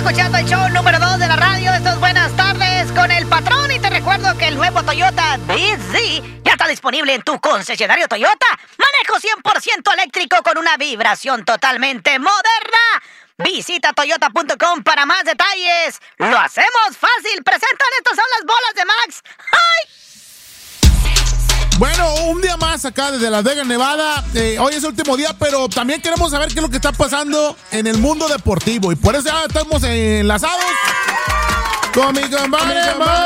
escuchando el show número 2 de la radio. Esto es Buenas Tardes con el Patrón. Y te recuerdo que el nuevo Toyota BZ ya está disponible en tu concesionario Toyota. Manejo 100% eléctrico con una vibración totalmente moderna. Visita toyota.com para más detalles. Lo hacemos fácil. Presentan, estas son las bolas de Max. ¡Ay! Bueno, un día más acá desde Las Vegas, Nevada. Hoy es el último día, pero también queremos saber qué es lo que está pasando en el mundo deportivo. Y por eso ya estamos enlazados con mi compadre.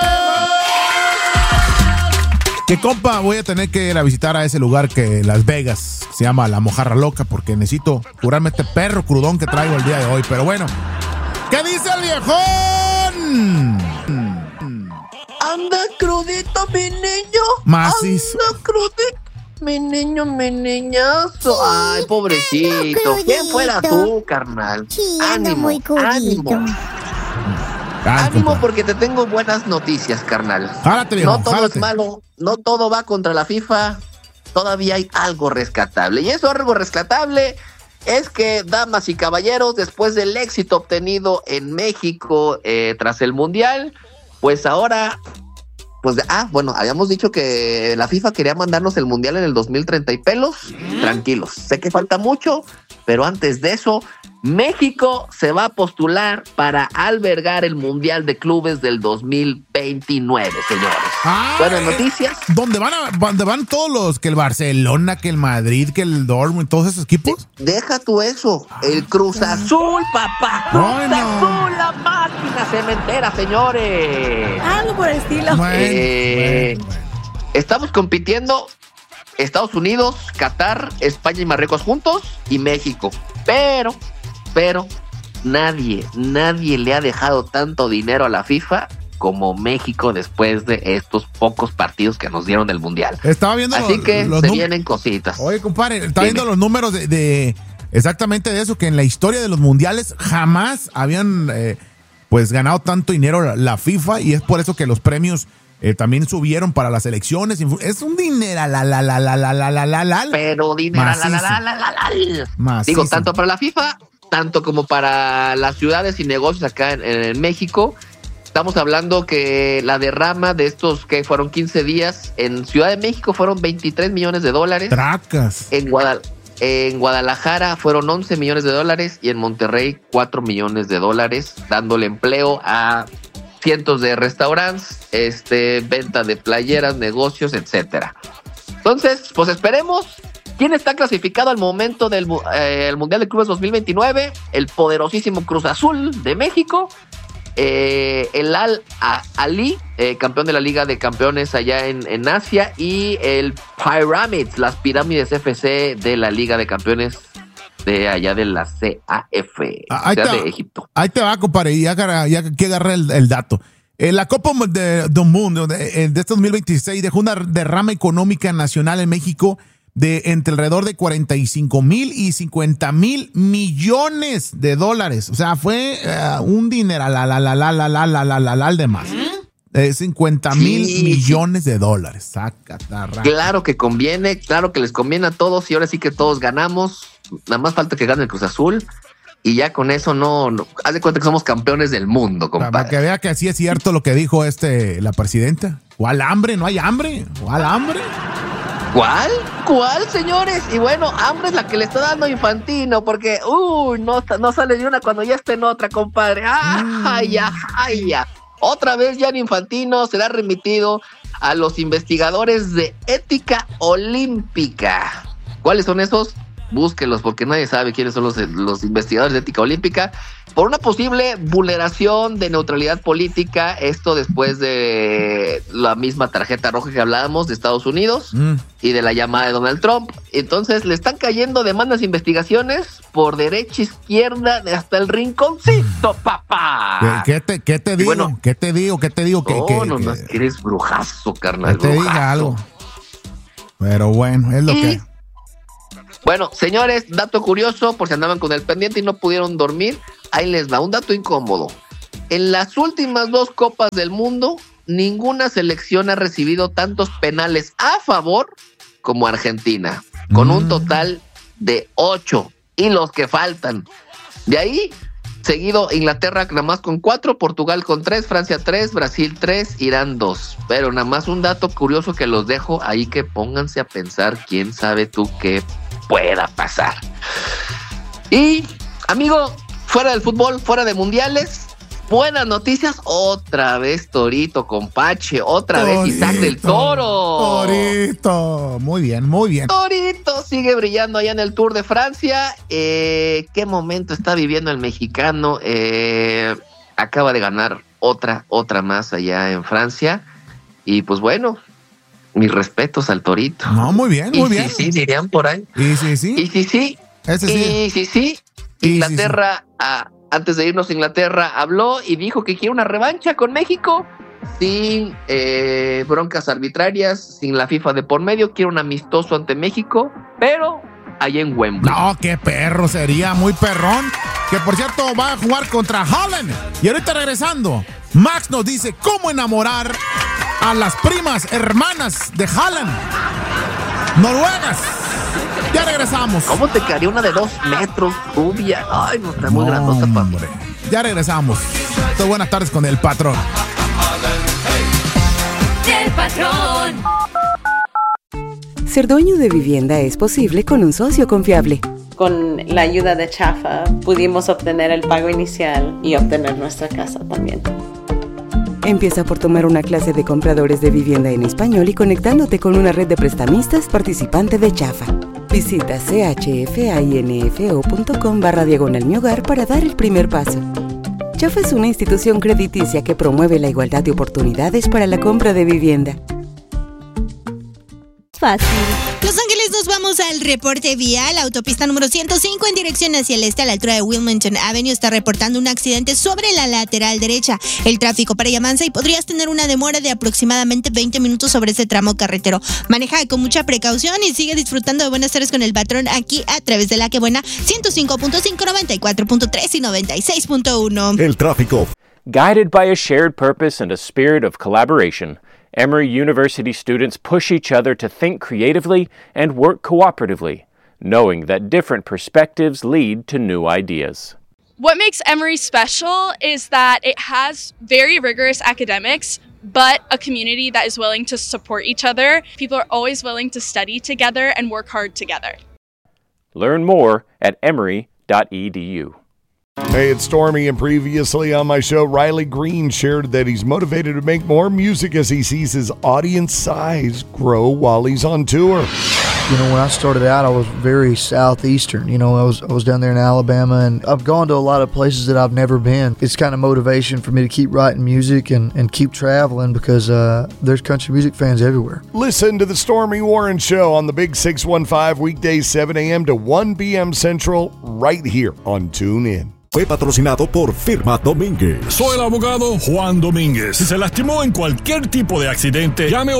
Que compa, voy a tener que ir a visitar a ese lugar que Las Vegas se llama La Mojarra Loca, porque necesito curarme este perro crudón que traigo el día de hoy. Pero bueno, ¿qué dice el viejón? Anda crudito, mi niño. Macizo. Anda crudito, mi niño, mi niñazo. Ay, pobrecito. ¿Quién fuera tú, carnal? Sí, ánimo, ánimo. Ánimo, porque te tengo buenas noticias, carnal. Jálate, viejo, no todo jálate. es malo, no todo va contra la FIFA. Todavía hay algo rescatable. Y eso algo rescatable es que, damas y caballeros, después del éxito obtenido en México tras el Mundial, pues ahora, bueno, habíamos dicho que la FIFA quería mandarnos el Mundial en el 2030 y pelos. Tranquilos, sé que falta mucho, pero antes de eso, México se va a postular para albergar el Mundial de Clubes del 2029, señores. Buenas noticias. ¿Dónde van todos los, que el Barcelona, que el Madrid, que el Dortmund, todos esos equipos? Deja tú eso, el Cruz Azul, papá. Cruz Azul, la máquina cementera, señores. Algo por el estilo. Estamos compitiendo Estados Unidos, Qatar, España y Marruecos juntos y México. Pero nadie le ha dejado tanto dinero a la FIFA como México después de estos pocos partidos que nos dieron del Mundial. Estaba viendo Así que se vienen cositas. Oye, compadre, estaba viendo los números de exactamente de eso, que en la historia de los mundiales jamás habían pues ganado tanto dinero la FIFA, y es por eso que los premios también subieron para las elecciones. Es un dinero pero dinero digo, tanto para la FIFA, tanto como para las ciudades y negocios acá en México. Estamos hablando que la derrama de estos que fueron 15 días en Ciudad de México fueron $23 millones. Tracas. En Guadalajara fueron $11 millones y en Monterrey $4 millones, dándole empleo a cientos de restaurantes, venta de playeras, negocios, etcétera. Entonces, pues esperemos. ¿Quién está clasificado al momento del el Mundial de Clubes 2029? El poderosísimo Cruz Azul de México, el Al-Ahly, campeón de la Liga de Campeones allá en Asia, y el Pyramids, las Pirámides FC de la Liga de Campeones de allá de la CAF, de Egipto. Ahí te va, compadre, ya que agarré el dato. La Copa del Mundo de este 2026 dejó una derrama económica nacional en México de entre alrededor de 45,000 y 50,000 millones de dólares. O sea, fue un dinero de más. 50,000 millones de dólares. Sacatarra. Claro que conviene, claro que les conviene a todos, y ahora sí que todos ganamos. Nada más falta que gane el Cruz Azul, y ya con eso no haz de cuenta que somos campeones del mundo, compadre. Para que vea que así es cierto lo que dijo la presidenta. ¿Cuál hambre? ¿No hay hambre? ¿Cuál hambre? ¿Cuál, señores? Y bueno, hambre es la que le está dando Infantino, porque no sale de una cuando ya está en otra, compadre. Otra vez Gianni Infantino será remitido a los investigadores de ética olímpica. ¿Cuáles son esos? Búsquenlos, porque nadie sabe quiénes son los investigadores de ética olímpica, por una posible vulneración de neutralidad política. Esto después de la misma tarjeta roja que hablábamos de Estados Unidos y de la llamada de Donald Trump. Entonces le están cayendo demandas e investigaciones por derecha, izquierda, hasta el rinconcito, papá. ¿Qué te digo? Bueno, ¿Qué te digo? No, eres brujazo, carnal. Que te diga algo. Pero bueno, es lo que... Bueno, señores, dato curioso, por si andaban con el pendiente y no pudieron dormir, ahí les va un dato incómodo. En las últimas 2 Copas del Mundo, ninguna selección ha recibido tantos penales a favor como Argentina, con un total de 8, y los que faltan. De ahí Seguido Inglaterra nada más con 4, Portugal con 3, Francia 3, Brasil 3, Irán 2. Pero nada más un dato curioso que los dejo ahí, que pónganse a pensar, quién sabe tú qué pueda pasar. Y, amigo, fuera del fútbol, fuera de mundiales, buenas noticias, otra vez Torito con Pache, otra vez Isaac del Toro. Torito, muy bien, muy bien. Torito sigue brillando allá en el Tour de Francia. ¿Qué momento está viviendo el mexicano? Acaba de ganar otra más allá en Francia. Y pues bueno, mis respetos al Torito. No, muy bien, muy bien. Sí, dirían por ahí. Y sí. Ese sí. Inglaterra, antes de irnos, Inglaterra habló y dijo que quiere una revancha con México sin broncas arbitrarias, sin la FIFA de por medio. Quiere un amistoso ante México, pero allá en Wembley. No, qué perro, sería muy perrón. Que por cierto va a jugar contra Haaland. Y ahorita regresando, Max nos dice cómo enamorar a las primas hermanas de Haaland, noruegas. Ya regresamos. ¿Cómo te quedaría una de 2 metros, rubia? Ay, no, está muy grandota, hombre. Ya regresamos. Entonces, buenas tardes con el patrón. El patrón. Ser dueño de vivienda es posible con un socio confiable. Con la ayuda de Chafa pudimos obtener el pago inicial y obtener nuestra casa también. Empieza por tomar una clase de compradores de vivienda en español y conectándote con una red de prestamistas participante de Chafa. Visita chfainfo.com/mihogar para dar el primer paso. Chafa es una institución crediticia que promueve la igualdad de oportunidades para la compra de vivienda. Fácil. Los Ángeles, nos vamos al reporte vial. La autopista número 105 en dirección hacia el este a la altura de Wilmington Avenue está reportando un accidente sobre la lateral derecha. El tráfico para avanza y podrías tener una demora de aproximadamente 20 minutos sobre ese tramo carretero. Maneja con mucha precaución y sigue disfrutando de buenas tardes con el patrón aquí a través de La Que Buena 105.5, 94.3 y 96.1. El tráfico. Guided by a shared purpose and a spirit of collaboration, Emory University students push each other to think creatively and work cooperatively, knowing that different perspectives lead to new ideas. What makes Emory special is that it has very rigorous academics, but a community that is willing to support each other. People are always willing to study together and work hard together. Learn more at emory.edu. Hey, it's Stormy, and previously on my show, Riley Green shared that he's motivated to make more music as he sees his audience size grow while he's on tour. You know, when I started out, I was very southeastern. You know, I was down there in Alabama, and I've gone to a lot of places that I've never been. It's kind of motivation for me to keep writing music and keep traveling because there's country music fans everywhere. Listen to the Stormy Warren Show on the Big 615 weekdays 7 a.m. to 1 p.m. Central right here on TuneIn. Fue patrocinado por Firma Domínguez. Soy el abogado Juan Domínguez. Si se lastimó en cualquier tipo de accidente, llame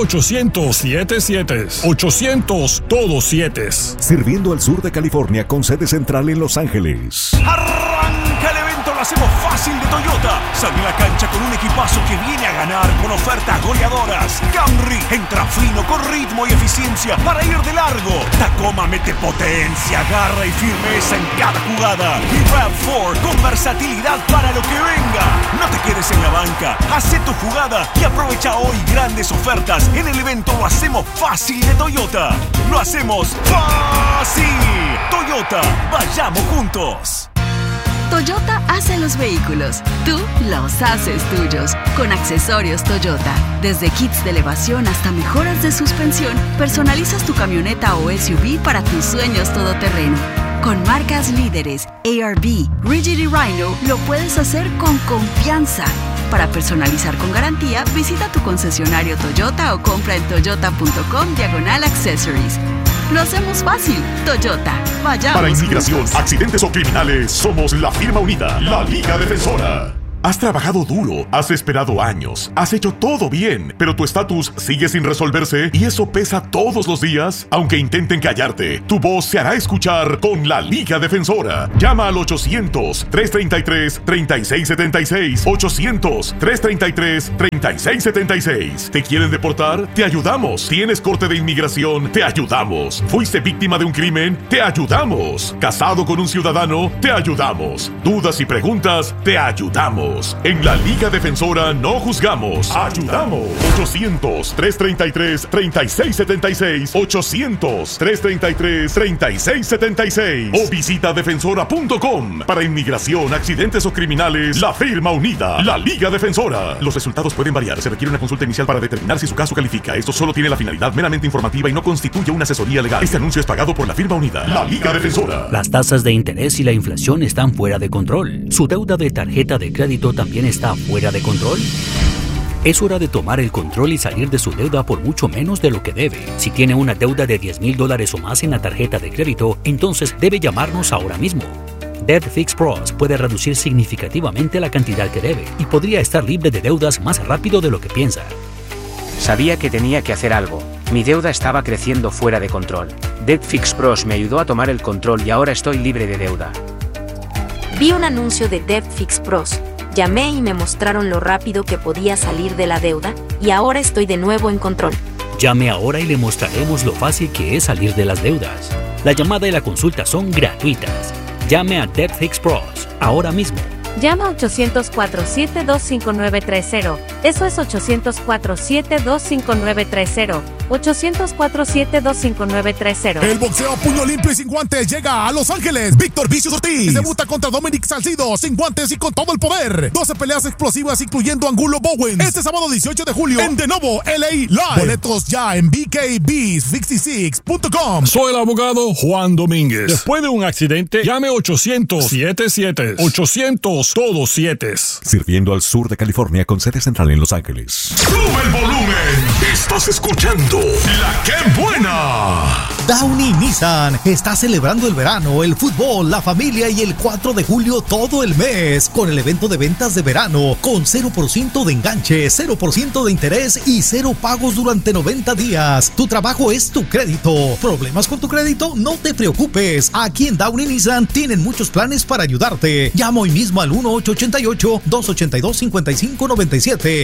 800-77. 800 todos 7. Sirviendo al sur de California con sede central en Los Ángeles. Arranca el evento, lo hacemos fácil de Toyota. Sale a la cancha con un equipazo que viene a ganar con ofertas goleadoras. Camry entra fino con ritmo y eficiencia para ir de largo. Tacoma mete potencia, garra y firmeza en cada jugada. Y RAV4 con versatilidad para lo que venga. No te quedes en la banca, haz tu jugada y aprovecha hoy grandes ofertas en el evento Lo Hacemos Fácil de Toyota. Lo hacemos fácil. Toyota, vayamos juntos. Toyota hace los vehículos, tú los haces tuyos. Con accesorios Toyota, desde kits de elevación hasta mejoras de suspensión, personalizas tu camioneta o SUV para tus sueños todoterreno. Con marcas líderes, ARB, Rigid y Rhino, lo puedes hacer con confianza. Para personalizar con garantía, visita tu concesionario Toyota o compra en toyota.com/accessories. Lo hacemos fácil. Toyota, vayamos. Para inmigración, accidentes o criminales, somos la firma unida, la Liga Defensora. Has trabajado duro, has esperado años, has hecho todo bien, pero tu estatus sigue sin resolverse y eso pesa todos los días. Aunque intenten callarte, tu voz se hará escuchar con la Liga Defensora. Llama al 800-333-3676, 800-333-3676. 3676. ¿Te quieren deportar? Te ayudamos. ¿Tienes corte de inmigración? Te ayudamos. ¿Fuiste víctima de un crimen? Te ayudamos. ¿Casado con un ciudadano? Te ayudamos. ¿Dudas y preguntas? Te ayudamos. En la Liga Defensora no juzgamos, ayudamos. 800-333-3676. 800-333-3676. O visita defensora.com. Para inmigración, accidentes o criminales, la firma unida, la Liga Defensora. Los resultados pueden variar. Se requiere una consulta inicial para determinar si su caso califica. Esto solo tiene la finalidad meramente informativa y no constituye una asesoría legal. Este anuncio es pagado por la firma unida, la Liga Defensora. Las tasas de interés y la inflación están fuera de control. ¿Su deuda de tarjeta de crédito también está fuera de control? Es hora de tomar el control y salir de su deuda por mucho menos de lo que debe. Si tiene una deuda de $10,000 o más en la tarjeta de crédito, entonces debe llamarnos ahora mismo. Debt Fix Pros puede reducir significativamente la cantidad que debe y podría estar libre de deudas más rápido de lo que piensa. Sabía que tenía que hacer algo. Mi deuda estaba creciendo fuera de control. Debt Fix Pros me ayudó a tomar el control y ahora estoy libre de deuda. Vi un anuncio de Debt Fix Pros. Llamé y me mostraron lo rápido que podía salir de la deuda y ahora estoy de nuevo en control. Llame ahora y le mostraremos lo fácil que es salir de las deudas. La llamada y la consulta son gratuitas. Llame a Debt Fix Pros ahora mismo. Llama a 800-472-5930. Eso es 800-472-5930. 800-472-5930. El boxeo a puño limpio y sin guantes llega a Los Ángeles. Víctor Vicious Ortiz debuta contra Dominic Salcido sin guantes y con todo el poder. 12 peleas explosivas incluyendo Angulo Bowen. Este sábado 18 de julio en de nuevo LA Live. Boletos ya en BKB66.com. Soy el abogado Juan Domínguez. Después de un accidente, llame 800-77. 800-todos 7. Sirviendo al sur de California con sede central en Los Ángeles. ¡Sube el volumen! Estás escuchando La Que Buena. Downey Nissan está celebrando el verano, el fútbol, la familia y el 4 de julio todo el mes con el evento de ventas de verano con 0% de enganche, 0% de interés y 0 pagos durante 90 días. Tu trabajo es tu crédito. ¿Problemas con tu crédito? No te preocupes. Aquí en Downey Nissan tienen muchos planes para ayudarte. Llama hoy mismo al 1-888-282-5597.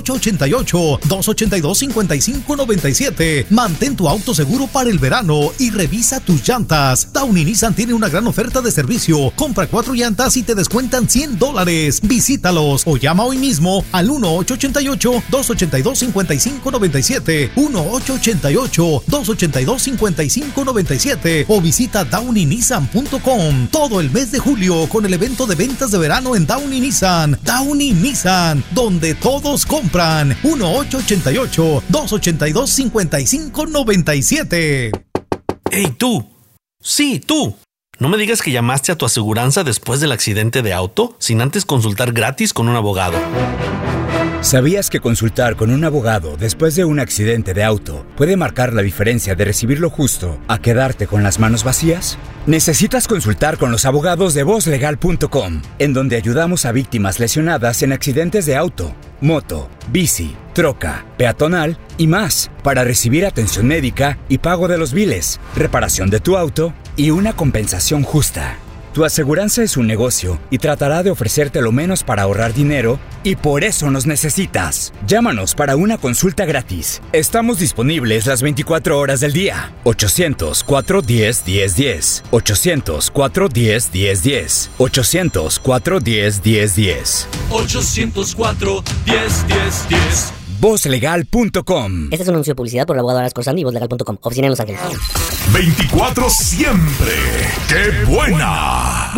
1-888-282-5597. Mantén tu auto seguro para el verano y revisa tus llantas. Downey Nissan tiene una gran oferta de servicio. Compra 4 llantas y te descuentan $100. Visítalos o llama hoy mismo al 1-888-282-5597. 1-888-282-5597 o visita downeynissan.com. Todo el mes de julio con el evento de ventas de verano en Downey Nissan. Downey Nissan, donde todos compran. 1-888-282-5597. ¡Ey, tú! Sí, tú. No me digas que llamaste a tu aseguranza después del accidente de auto sin antes consultar gratis con un abogado. ¿Sabías que consultar con un abogado después de un accidente de auto puede marcar la diferencia de recibir lo justo a quedarte con las manos vacías? Necesitas consultar con los abogados de VozLegal.com, en donde ayudamos a víctimas lesionadas en accidentes de auto, moto, bici, troca, peatonal y más, para recibir atención médica y pago de los biles, reparación de tu auto y una compensación justa. Tu aseguranza es un negocio y tratará de ofrecerte lo menos para ahorrar dinero y por eso nos necesitas. Llámanos para una consulta gratis. Estamos disponibles las 24 horas del día. 800-410-1010. 800-410-1010. 800-410-1010. 800-410-1010. VozLegal.com. Este es un anuncio de publicidad por el abogado Arasco Sandy y VozLegal.com. Oficina en Los Ángeles. 24 siempre. ¡Qué buena!